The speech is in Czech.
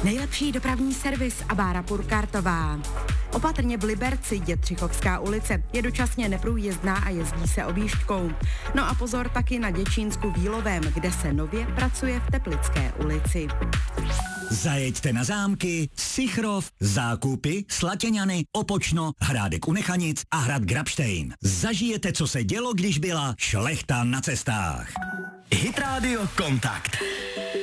Nejlepší dopravní servis a Bára Purkartová. Opatrně v Liberci, Dětřichovská ulice, je dočasně neprůjezdná a jezdí se objížďkou. No a pozor taky na Děčínsku Vílovém, kde se nově pracuje v Teplické ulici. Zajeďte na zámky, Sichrov, Zákupy, Slatěňany, Opočno, Hrádek u Nechanic a hrad Grabštejn. Zažijete, co se dělo, když byla šlechta na cestách. Hit Radio Kontakt.